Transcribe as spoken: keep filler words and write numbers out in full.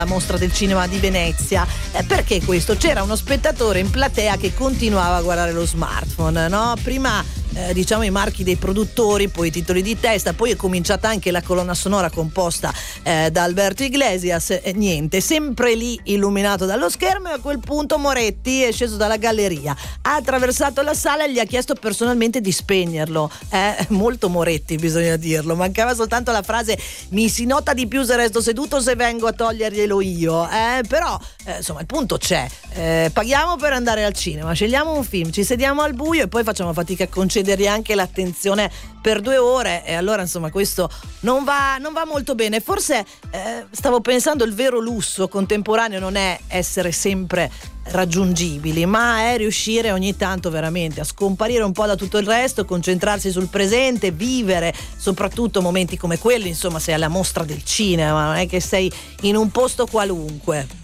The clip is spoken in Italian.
la mostra del cinema di Venezia. Eh, perché questo? C'era uno spettatore in platea che continuava a guardare lo smartphone, no? Prima eh, diciamo i marchi dei produttori, poi i titoli di testa, poi è cominciata anche la colonna sonora composta eh, da Alberto Iglesias. Eh, niente, sempre lì illuminato dallo schermo, e a quel punto Moretti è sceso dalla galleria, ha attraversato la sala e gli ha chiesto personalmente di spegnerlo. Eh, molto Moretti, bisogna dirlo, mancava soltanto la frase: mi si nota di più se resto seduto, se vengo a toglierglielo io, eh, però eh, insomma il punto c'è, eh, paghiamo per andare al cinema, scegliamo un film, ci sediamo al buio e poi facciamo fatica a concedergli anche l'attenzione per due ore, e allora insomma questo non va, non va molto bene. Forse eh, stavo pensando, il vero lusso contemporaneo non è essere sempre raggiungibili, ma è riuscire ogni tanto veramente a scomparire un po' da tutto il resto, concentrarsi sul presente, vivere soprattutto momenti come quelli. Insomma, sei alla mostra del cinema, non è che sei in un posto qualunque.